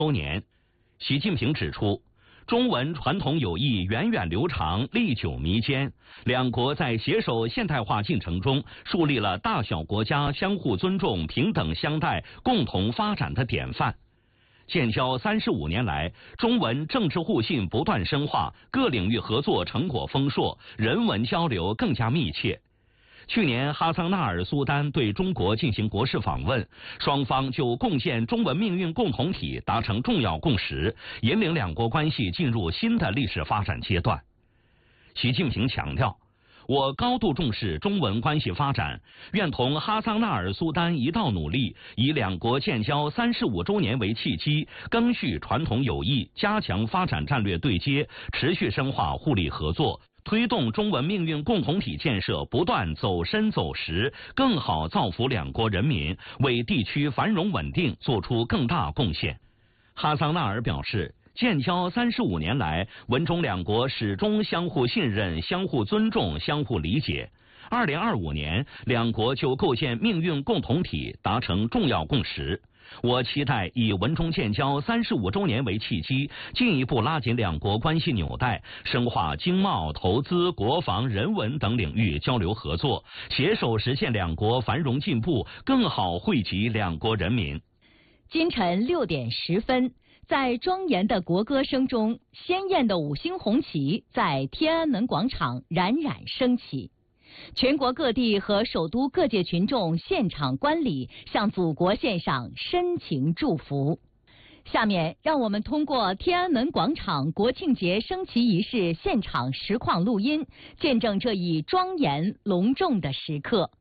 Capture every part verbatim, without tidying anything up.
周年，习近平指出，中文传统友谊源远流长、历久弥坚，两国在携手现代化进程中树立了大小国家相互尊重、平等相待、共同发展的典范。建交三十五年来，中文政治互信不断深化，各领域合作成果丰硕，人文交流更加密切。去年，哈桑纳尔苏丹对中国进行国事访问，双方就共建中文命运共同体达成重要共识，引领两国关系进入新的历史发展阶段。习近平强调，我高度重视中文关系发展，愿同哈桑纳尔苏丹一道努力，以两国建交三十五周年为契机，赓续传统友谊，加强发展战略对接，持续深化互利合作，推动中文命运共同体建设不断走深走实，更好造福两国人民，为地区繁荣稳定做出更大贡献。哈桑纳尔表示，建交三十五年来，文中两国始终相互信任、相互尊重、相互理解。二零二五年，两国就构建命运共同体达成重要共识。我期待以文中建交三十五周年为契机，进一步拉紧两国关系纽带，深化经贸、投资、国防、人文等领域交流合作，携手实现两国繁荣进步，更好惠及两国人民。 今晨六点十分，在庄严的国歌声中，鲜艳的五星红旗在天安门广场冉冉升起。全国各地和首都各界群众现场观礼，向祖国献上深情祝福。下面，让我们通过天安门广场国庆节升旗仪式现场实况录音，见证这一庄严隆重的时刻。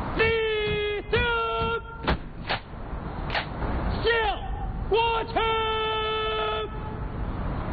立正，向我去。